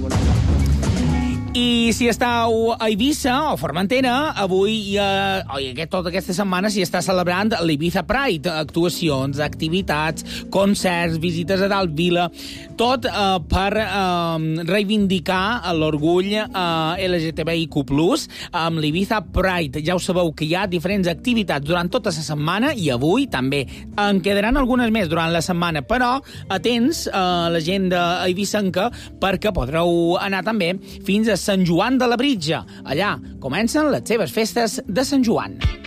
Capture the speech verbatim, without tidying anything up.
I si estàu a Eivissa o Formentera, avui, eh, oi, aquest, tota aquesta setmana s'hi està celebrant l'Ibiza Pride, actuacions, activitats, concerts, visites a dalt vila, tot eh, per eh, reivindicar l'orgull eh, L G T B I Q plus, amb l'Ibiza Pride. Ja ho sabeu que hi ha diferents activitats durant tota la setmana i avui també. En quedaran algunes més durant la setmana, però atents a l'agenda eivissenca perquè podreu anar també fins a Sant Joan de la Britja. Allà comencen les seves festes de Sant Joan.